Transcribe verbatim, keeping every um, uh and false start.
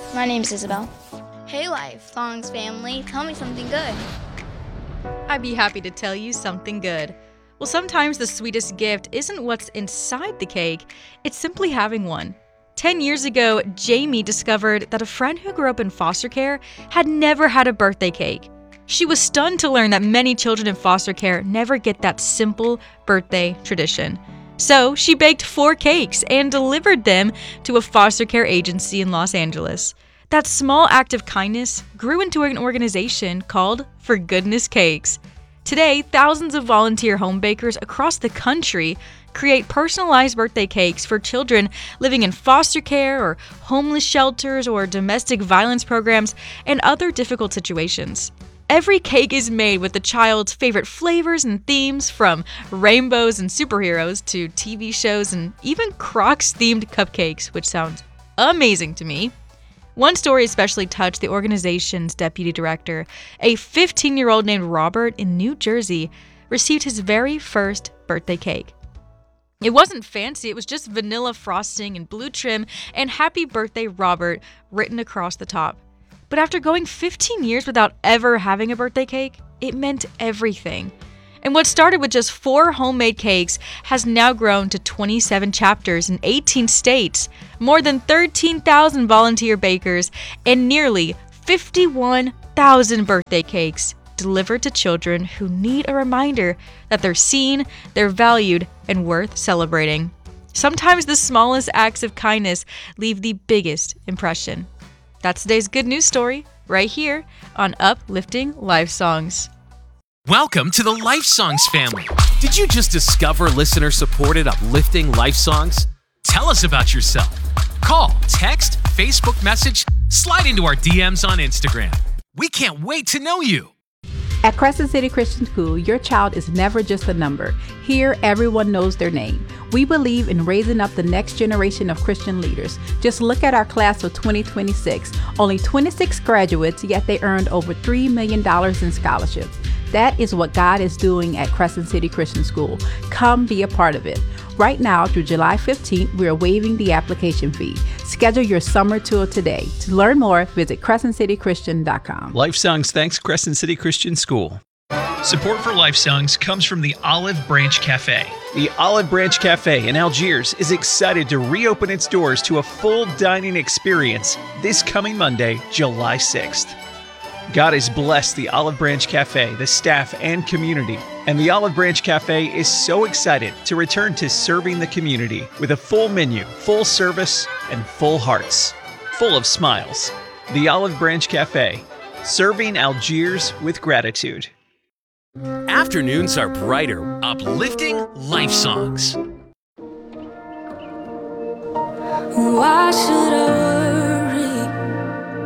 My name's Isabel. Hey, Life Songs family, tell me something good. I'd be happy to tell you something good. Well, sometimes the sweetest gift isn't what's inside the cake, it's simply having one. Ten years ago, Jamie discovered that a friend who grew up in foster care had never had a birthday cake. She was stunned to learn that many children in foster care never get that simple birthday tradition. So she baked four cakes and delivered them to a foster care agency in Los Angeles. That small act of kindness grew into an organization called For Goodness Cakes. Today, thousands of volunteer home bakers across the country create personalized birthday cakes for children living in foster care or homeless shelters or domestic violence programs and other difficult situations. Every cake is made with the child's favorite flavors and themes, from rainbows and superheroes to T V shows and even Crocs-themed cupcakes, which sounds amazing to me. One story especially touched the organization's deputy director. A fifteen-year-old named Robert in New Jersey received his very first birthday cake. It wasn't fancy, it was just vanilla frosting and blue trim and "Happy Birthday, Robert" written across the top. But after going fifteen years without ever having a birthday cake, it meant everything. And what started with just four homemade cakes has now grown to twenty-seven chapters in eighteen states, more than thirteen thousand volunteer bakers, and nearly fifty-one thousand birthday cakes delivered to children who need a reminder that they're seen, they're valued, and worth celebrating. Sometimes the smallest acts of kindness leave the biggest impression. That's today's good news story, right here on Uplifting Life Songs. Welcome to the Life Songs family. Did you just discover listener-supported Uplifting Life Songs? Tell us about yourself. Call, text, Facebook message, slide into our D Ms on Instagram. We can't wait to know you. At Crescent City Christian School, your child is never just a number. Here, everyone knows their name. We believe in raising up the next generation of Christian leaders. Just look at our class of twenty twenty-six. Only twenty-six graduates, yet they earned over three million dollars in scholarships. That is what God is doing at Crescent City Christian School. Come be a part of it. Right now through July fifteenth, we are waiving the application fee. Schedule your summer tour today. To learn more, visit crescent city christian dot com. Life Songs thanks Crescent City Christian School. Support for Life Songs comes from the Olive Branch Cafe. The Olive Branch Cafe in Algiers is excited to reopen its doors to a full dining experience this coming Monday, July sixth. God has blessed the Olive Branch Cafe, the staff, and community. And the Olive Branch Cafe is so excited to return to serving the community with a full menu, full service, and full hearts, full of smiles. The Olive Branch Cafe, serving Algiers with gratitude. Afternoons are brighter, uplifting Life Songs.